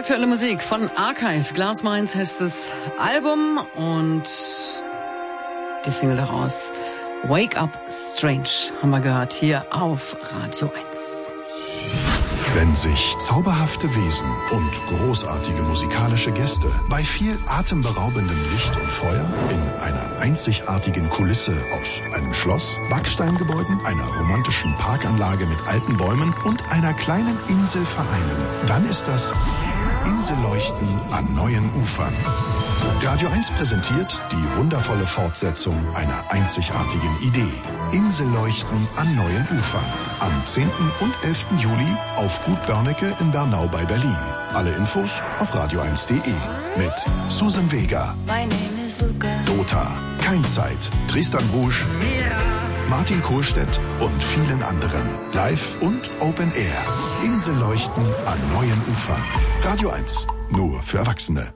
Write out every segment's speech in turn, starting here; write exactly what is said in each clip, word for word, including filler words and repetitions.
Aktuelle Musik von Archive. Glass Minds heißt das Album und die Single daraus Wake Up Strange haben wir gehört hier auf Radio eins. Wenn sich zauberhafte Wesen und großartige musikalische Gäste bei viel atemberaubendem Licht und Feuer in einer einzigartigen Kulisse aus einem Schloss, Backsteingebäuden, einer romantischen Parkanlage mit alten Bäumen und einer kleinen Insel vereinen, dann ist das Inselleuchten an neuen Ufern. Radio eins präsentiert die wundervolle Fortsetzung einer einzigartigen Idee. Inselleuchten an neuen Ufern. Am zehnten und elften Juli auf Gut Börnecke in Bernau bei Berlin. Alle Infos auf radio eins punkt de mit Susan Vega, Dota, Keimzeit, Tristan Rouge, Martin Kohlstedt und vielen anderen. Live und Open Air. Inselleuchten an neuen Ufern. Radio eins, nur für Erwachsene.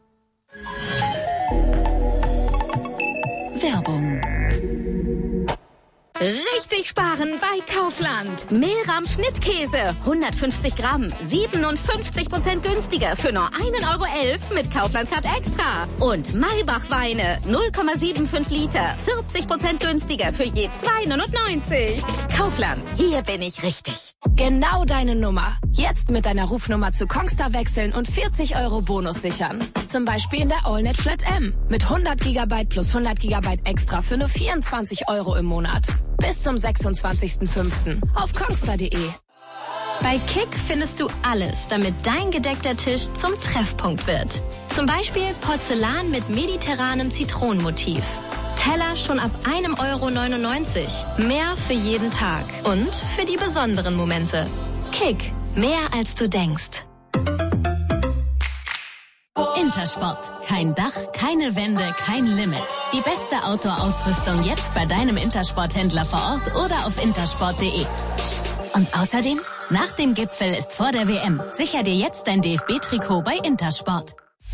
Werbung. Richtig sparen bei Kaufland. Mehlrahm Schnittkäse, hundertfünfzig Gramm, siebenundfünfzig Prozent günstiger für nur ein Euro elf mit Kaufland Card Extra. Und Maybach Weine, null Komma fünfundsiebzig Liter, vierzig Prozent günstiger für je zwei neunundneunzig. Kaufland, hier bin ich richtig. Genau deine Nummer. Jetzt mit deiner Rufnummer zu Kongstar wechseln und vierzig Euro Bonus sichern. Zum Beispiel in der AllNet Flat M mit hundert Gigabyte plus hundert Gigabyte extra für nur vierundzwanzig Euro im Monat. Bis zum sechsundzwanzigsten fünften auf kongstar punkt de. Bei Kick findest du alles, damit dein gedeckter Tisch zum Treffpunkt wird. Zum Beispiel Porzellan mit mediterranem Zitronenmotiv. Teller schon ab einem Euro neunundneunzig. Mehr für jeden Tag und für die besonderen Momente. Kick, mehr als du denkst. Intersport. Kein Dach, keine Wände, kein Limit. Die beste Outdoor-Ausrüstung jetzt bei deinem Intersport-Händler vor Ort oder auf intersport punkt de. Und außerdem, nach dem Gipfel ist vor der W M. Sicher dir jetzt dein D F B-Trikot bei Intersport.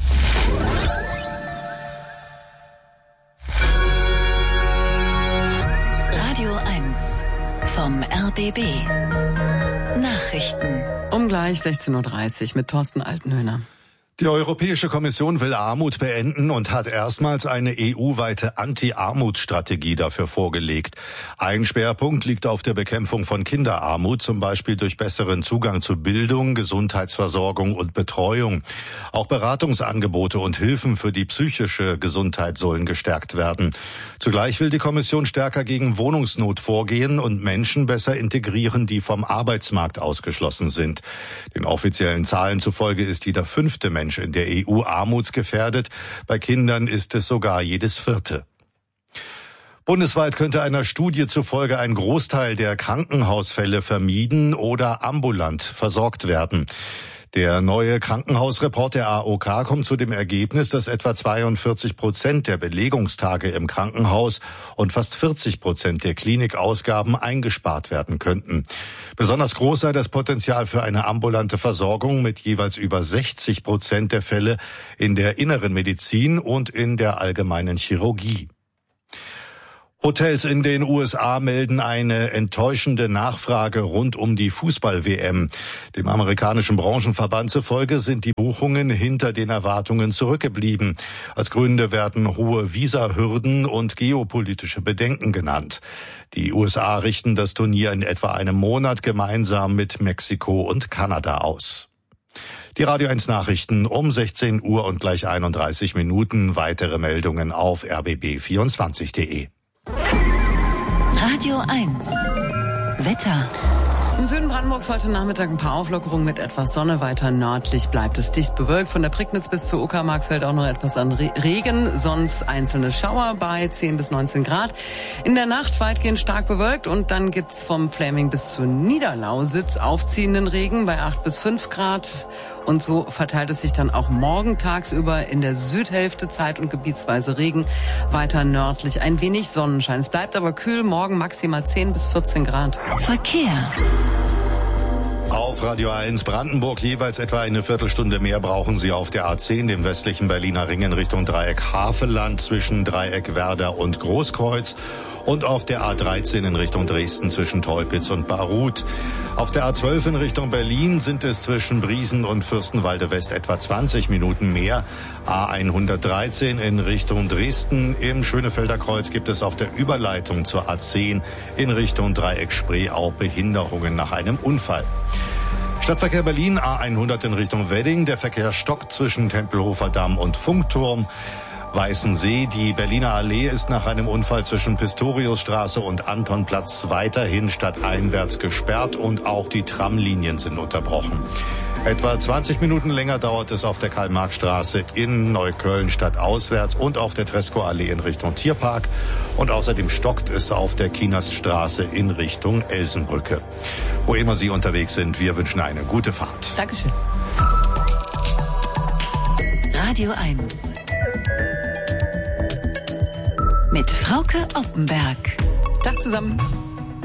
Radio eins vom R B B. Nachrichten. Um gleich sechzehn Uhr dreißig mit Thorsten Altenhöhner. Die Europäische Kommission will Armut beenden und hat erstmals eine E U-weite Anti-Armut-Strategie dafür vorgelegt. Ein Schwerpunkt liegt auf der Bekämpfung von Kinderarmut, zum Beispiel durch besseren Zugang zu Bildung, Gesundheitsversorgung und Betreuung. Auch Beratungsangebote und Hilfen für die psychische Gesundheit sollen gestärkt werden. Zugleich will die Kommission stärker gegen Wohnungsnot vorgehen und Menschen besser integrieren, die vom Arbeitsmarkt ausgeschlossen sind. Den offiziellen Zahlen zufolge ist jeder fünfte Mensch in der E U armutsgefährdet. Bei Kindern ist es sogar jedes vierte. Bundesweit könnte einer Studie zufolge ein Großteil der Krankenhausfälle vermieden oder ambulant versorgt werden. Der neue Krankenhausreport der A O K kommt zu dem Ergebnis, dass etwa zweiundvierzig Prozent der Belegungstage im Krankenhaus und fast vierzig Prozent der Klinikausgaben eingespart werden könnten. Besonders groß sei das Potenzial für eine ambulante Versorgung mit jeweils über sechzig Prozent der Fälle in der inneren Medizin und in der allgemeinen Chirurgie. Hotels in den U S A melden eine enttäuschende Nachfrage rund um die Fußball-W M. Dem amerikanischen Branchenverband zufolge sind die Buchungen hinter den Erwartungen zurückgeblieben. Als Gründe werden hohe Visahürden und geopolitische Bedenken genannt. Die U S A richten das Turnier in etwa einem Monat gemeinsam mit Mexiko und Kanada aus. Die Radio eins Nachrichten um sechzehn Uhr und gleich einunddreißig Minuten. Weitere Meldungen auf r b b vierundzwanzig punkt de. Radio eins. Wetter. Im Süden Brandenburgs heute Nachmittag ein paar Auflockerungen mit etwas Sonne. Weiter nördlich bleibt es dicht bewölkt. Von der Prignitz bis zur Uckermark fällt auch noch etwas an Regen. Sonst einzelne Schauer bei zehn bis neunzehn Grad. In der Nacht weitgehend stark bewölkt. Und dann gibt's vom Fläming bis zur Niederlausitz aufziehenden Regen bei acht bis fünf Grad. Und so verteilt es sich dann auch morgen tagsüber in der Südhälfte zeit- und gebietsweise Regen. Weiter nördlich ein wenig Sonnenschein. Es bleibt aber kühl, morgen maximal zehn bis vierzehn Grad. Verkehr. Auf Radio eins Brandenburg jeweils etwa eine Viertelstunde mehr brauchen Sie auf der A zehn, dem westlichen Berliner Ring in Richtung Dreieck Havelland zwischen Dreieck Werder und Großkreuz. Und auf der A dreizehn in Richtung Dresden zwischen Teupitz und Baruth. Auf der A zwölf in Richtung Berlin sind es zwischen Briesen und Fürstenwalde West etwa zwanzig Minuten mehr. A hundertdreizehn in Richtung Dresden im Schönefelder Kreuz gibt es auf der Überleitung zur A zehn in Richtung Dreieck Spree auch Behinderungen nach einem Unfall. Stadtverkehr Berlin A hundert in Richtung Wedding. Der Verkehr stockt zwischen Tempelhofer Damm und Funkturm. Weißensee. Die Berliner Allee ist nach einem Unfall zwischen Pistoriusstraße und Antonplatz weiterhin stadteinwärts gesperrt und auch die Tramlinien sind unterbrochen. Etwa zwanzig Minuten länger dauert es auf der Karl-Marx-Straße in Neukölln stadtauswärts und auf der Tresco-Allee in Richtung Tierpark. Und außerdem stockt es auf der Kienaststraße in Richtung Elsenbrücke. Wo immer Sie unterwegs sind, wir wünschen eine gute Fahrt. Dankeschön. Radio eins. Mit Frauke Oppenberg. Tag zusammen.